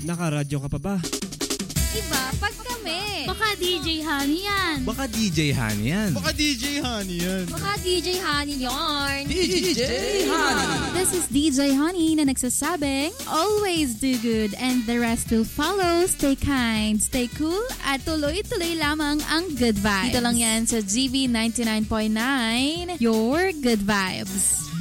Nakaradyo ka pa ba? Iba, pag kami. Baka DJ Honey yan. Baka DJ Honey yan. Baka DJ Honey yan. Baka DJ Honey yarn. DJ Honey. This is DJ Honey na nagsasabing, always do good and the rest will follow. Stay kind, stay cool, at tuloy-tuloy lamang ang good vibes. Dito lang yan sa GV 99.9, your good vibes.